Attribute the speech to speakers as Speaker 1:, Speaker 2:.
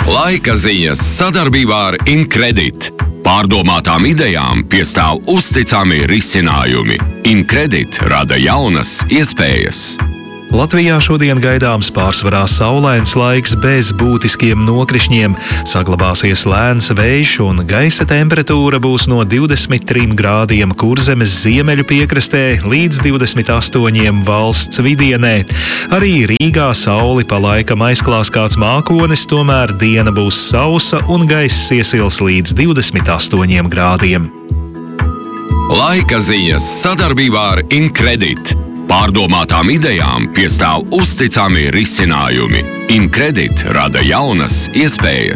Speaker 1: Laika ziņas sadarbībā ar Incredit. Pārdomātām idejām piestāv uzticami risinājumi. Incredit rada jaunas iespējas.
Speaker 2: Latvijā šodien gaidāms pārsvarā saulains laiks bez būtiskiem nokrišņiem. Saglabāsies lēns vējš un gaisa temperatūra būs no 23 grādiem Kurzemes ziemeļu piekrastē līdz 28 valsts vidienē. Arī Rīgā sauli pa laikam aizklās kāds mākonis, tomēr diena būs sausa un gaiss iesils līdz 28 grādiem.
Speaker 1: Laika ziņas sadarbībā ar Incredit. Pārdomātām idejām piestāv uzticami risinājumi. Incredit rada jaunas iespējas.